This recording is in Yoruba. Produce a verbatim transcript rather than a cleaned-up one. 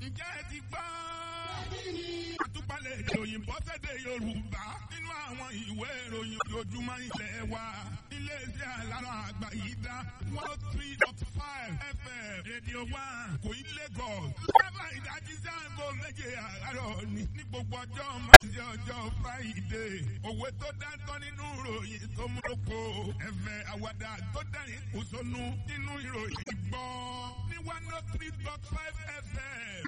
Ǹjẹ́ ẹ ti gbọ́? Àtúpalẹ̀ ìròyìn bọ́sẹ̀dẹ̀ Yorùbá nínú àwọn ìwé ìròyìn ojoojúmọ́ ilẹ̀ wa. Iléeṣẹ́ alára àgbà yìí dá one oh three dot five F M Radio One kò í Lagos. Sábà ìdájí sáàgó méje àárọ̀ ni ní gbogbo ọjọ́ máa ọjọ́ Friday. Òwe tó dáńtọ́ nínú ìròyìn tó múlòpó. Ẹ̀fẹ̀ àwàdà tó dẹ̀rín kùsọ́nù nínú ìròyìn gbọ́ ní one oh three dot five F M.